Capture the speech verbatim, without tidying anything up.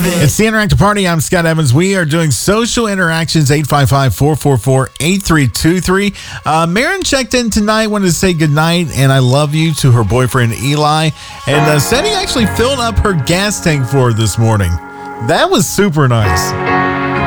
It's the Interactive Party. I'm Scott Evans. We are doing social interactions. Eight five five, four four four, eight three two three. Uh, Marin checked in tonight, wanted to say goodnight and I love you to her boyfriend Eli, and uh, said he actually filled up her gas tank for her this morning. That was super nice.